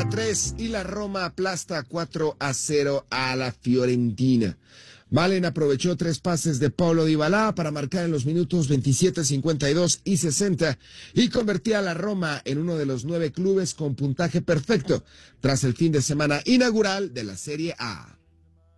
3 y la Roma aplasta 4-0 a la Fiorentina. Malen aprovechó 3 pases de Paulo Dybala para marcar en los minutos 27, 52 y 60 y convertía a la Roma en uno de los 9 clubes con puntaje perfecto tras el fin de semana inaugural de la Serie A.